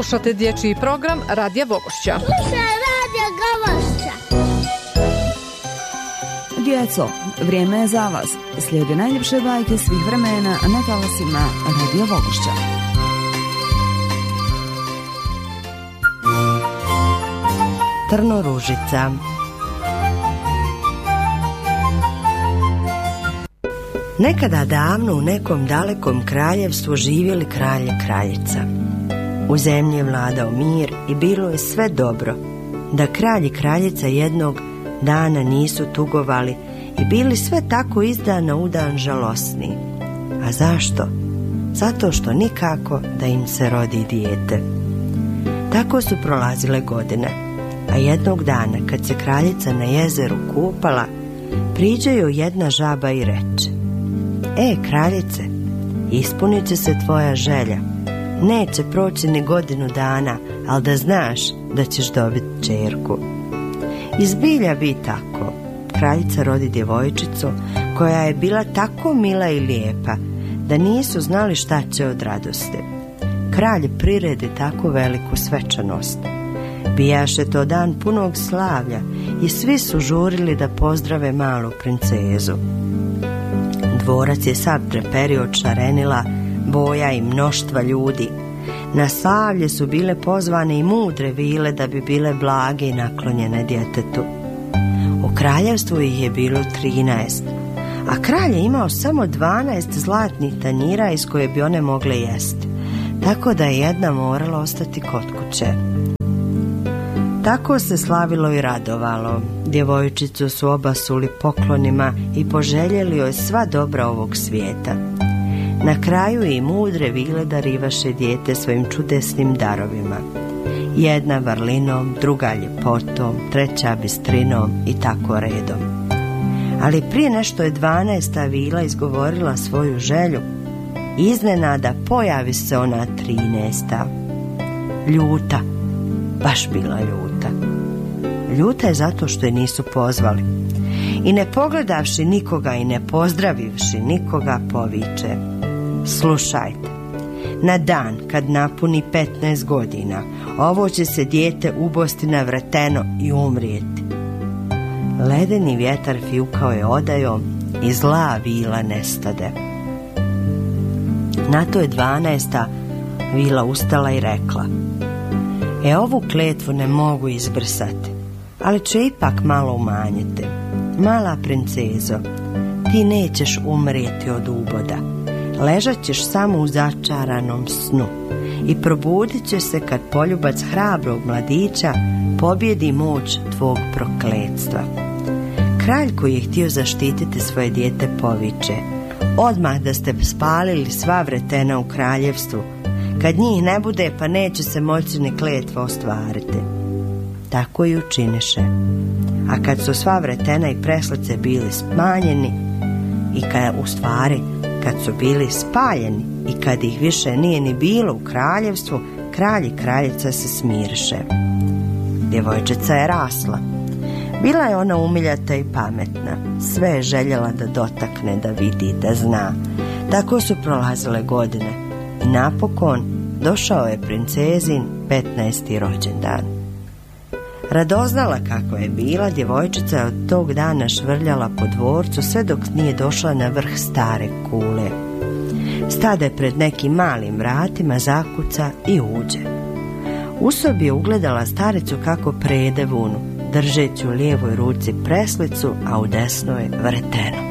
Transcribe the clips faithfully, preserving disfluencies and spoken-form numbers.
Slušate dječji program Radija Vogošća. Slušaj Radija Vogošća. Djeco, vrijeme je za vas. Slijede najljepše bajke svih vremena na talasima Radija Vogošća. Trnoružica. Nekada davno u nekom dalekom kraljevstvu živjeli kralj i kraljica. U zemlji je vladao mir i bilo je sve dobro, da kralj i kraljica jednog dana nisu tugovali i bili sve tako iz dana u dan žalosni. A zašto? Zato što nikako da im se rodi dijete. Tako su prolazile godine, a jednog dana kad se kraljica na jezeru kupala, priđe joj jedna žaba i reče: E, kraljice, ispunit će se tvoja želja. Neće proći ni godinu dana, ali da znaš da ćeš dobiti ćerku. I zbilja bi tako. Kraljica rodi djevojčicu koja je bila tako mila i lijepa da nisu znali šta će od radosti. Kralj priredi tako veliku svečanost. Bijaše to dan punog slavlja i svi su žurili da pozdrave malu princezu. Dvorac je sav treperio od šarenila, boja i mnoštva ljudi. Na slavlje su bile pozvane i mudre vile da bi bile blage i naklonjene djetetu. U kraljevstvu ih je bilo trinaest, a kralj je imao samo dvanaest zlatnih tanjira iz koje bi one mogle jesti, tako da je jedna morala ostati kod kuće. Tako se slavilo i radovalo. Djevojčicu su obasuli poklonima i poželjeli joj sva dobra ovog svijeta. Na kraju i mudre vile darivaše dijete svojim čudesnim darovima. Jedna vrlinom, druga ljepotom, treća bistrinom i tako redom. Ali prije nešto je dvanaesta vila izgovorila svoju želju, iznenada pojavi se ona trinaesta. Ljuta, baš bila ljuta. Ljuta je zato što je nisu pozvali. I ne pogledavši nikoga i ne pozdravivši nikoga poviče: Slušajte, na dan kad napuni petnaest godina, ovo će se dijete ubosti na vreteno i umrijeti. Ledeni vjetar fjukao je odajom i zla vila nestade. Na to je dvanaesta vila ustala i rekla: E, ovu kletvu ne mogu izbrisati, ali će ipak malo umanjiti. Mala princezo, ti nećeš umrijeti od uboda. Ležat ćeš samo u začaranom snu i probudit ćeš se kad poljubac hrabrog mladića pobjedi moć tvog prokletstva. Kralj koji je htio zaštititi svoje dijete poviče: Odmah da ste spalili sva vretena u kraljevstvu. Kad njih ne bude, pa neće se moći ni kletva ostvariti. Tako i učiniše. A kad su sva vretena i preslice bili smanjeni i kad u stvari kad su bili spaljeni i kad ih više nije ni bilo u kraljevstvu, kralj i kraljica se smirše. Djevojčica je rasla. Bila je ona umiljata i pametna. Sve je željela da dotakne, da vidi, da zna. Tako su prolazile godine. I napokon došao je princezin petnaesti rođendan. Radoznala kako je bila, djevojčica je od tog dana švrljala po dvorcu sve dok nije došla na vrh stare kule. Stade pred nekim malim vratima, zakuca i uđe. U sobi je ugledala staricu kako prede vunu, držeći u lijevoj ruci preslicu, a u desnoj vreteno.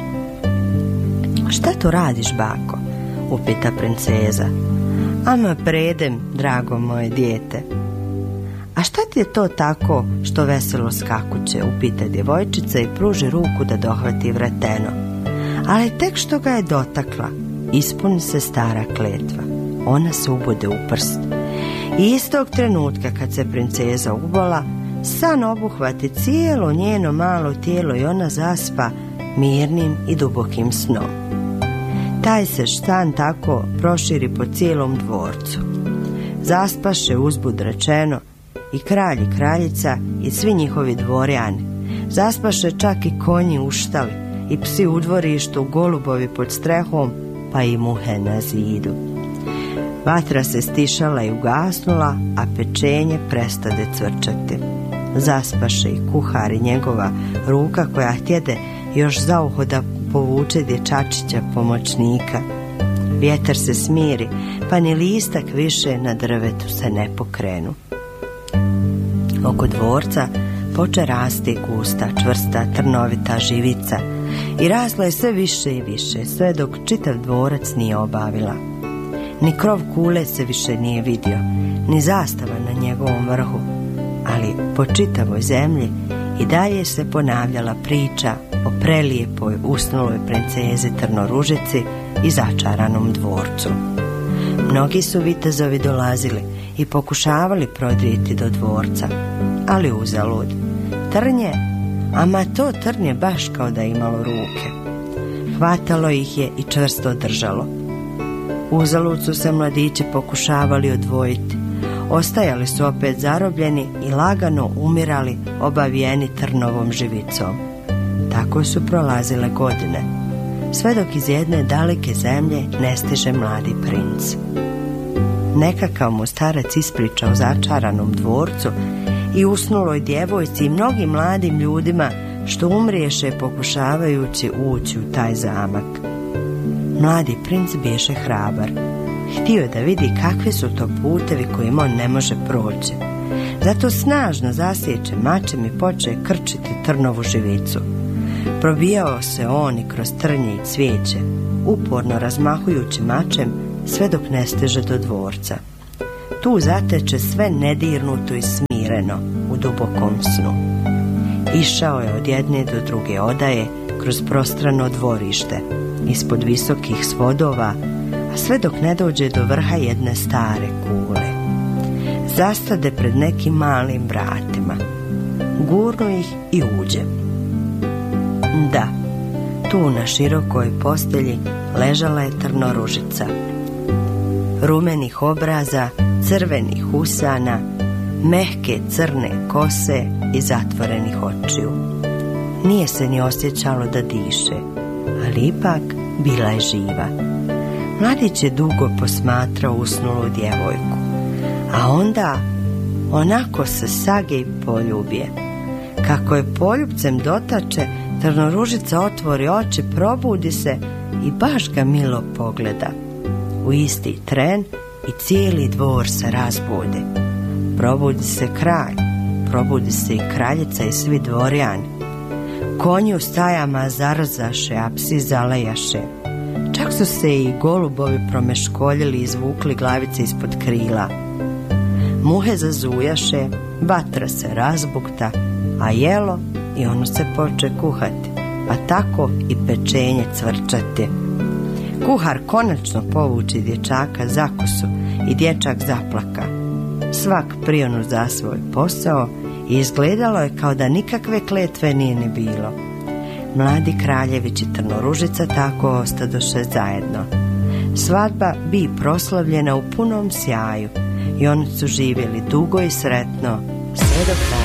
Šta tu radiš, bako? Upita princeza. Ama predem, drago moje dijete. A šta ti je to tako što veselo skakuće? Upita djevojčica i pruži ruku da dohvati vreteno. Ali tek što ga je dotakla, ispuni se stara kletva. Ona se ubode u prst. I istog trenutka kad se princeza ubola, san obuhvati cijelo njeno malo tijelo i ona zaspa mirnim i dubokim snom. Taj se san tako proširi po cijelom dvorcu. Zaspaše uzbud rečeno i kralj i kraljica i svi njihovi dvorjani. Zaspaše čak i konji u štali i psi u dvorištu, golubovi pod strehom, pa i muhe na zidu. Vatra se stišala i ugasnula, a pečenje prestade cvrčati. Zaspaše i kuhar i njegova ruka koja htjede još za uho da povuče dječačića pomoćnika. Vjetar se smiri, pa ni listak više na drvetu se ne pokrenu. Oko dvorca poče rasti gusta, čvrsta, trnovita živica i rasla je sve više i više, sve dok čitav dvorac nije obavila. Ni krov kule se više nije vidio, ni zastava na njegovom vrhu, ali po čitavoj zemlji i dalje se ponavljala priča o prelijepoj usnuloj princezi Trnoružici i začaranom dvorcu. Mnogi su vitezovi dolazili i pokušavali prodrijeti do dvorca, ali uzalud. Trnje, ama to trnje baš kao da je imalo ruke. Hvatalo ih je i čvrsto držalo. Uzalud su se mladići pokušavali odvojiti. Ostajali su opet zarobljeni i lagano umirali obavijeni trnovom živicom. Tako su prolazile godine, sve dok iz jedne daleke zemlje ne stiže mladi princ. Nekakav mu starac ispriča o začaranom dvorcu i usnuloj djevojci i mnogim mladim ljudima što umriješe pokušavajući ući u taj zamak. Mladi princ biješe hrabar. Htio je da vidi kakvi su to putevi kojim on ne može proći. Zato snažno zasjeće mačem i poče krčiti trnovu živicu. Probijao se on i kroz trnje i cvijeće, uporno razmahujući mačem sve dok ne stiže do dvorca. Tu zateče sve nedirnuto i smireno u dubokom snu. Išao je od jedne do druge odaje kroz prostrano dvorište, ispod visokih svodova, a sve dok ne dođe do vrha jedne stare kule. Zastade pred nekim malim vratima. Gurnu ih i uđe. Da, tu na širokoj postelji ležala je Trnoružica. Rumenih obraza, crvenih usana, mehke crne kose i zatvorenih očiju. Nije se ni osjećalo da diše, ali ipak bila je živa. Mladić je dugo posmatrao usnulu djevojku, a onda onako se sage i poljubije. Kako je poljubcem dotače, Trnoružica otvori oči, probudi se i baš ga milo pogleda. U isti tren i cijeli dvor se razbudi. Probudi se kralj, probudi se i kraljica i svi dvorjani. Konji u stajama zarzaše, a psi zalajaše. Čak su se i golubovi promeškoljili i izvukli glavice ispod krila. Muhe zazujaše, vatra se razbukta, a jelo i ono se poče kuhati, a tako i pečenje cvrčati. Kuhar konačno povuči dječaka za kosu i dječak zaplaka. Svak prionu za svoj posao i izgledalo je kao da nikakve kletve nije ni bilo. Mladi kraljević i Trnoružica tako ostadoše zajedno. Svadba bi proslavljena u punom sjaju i oni su živjeli dugo i sretno sve do kraja.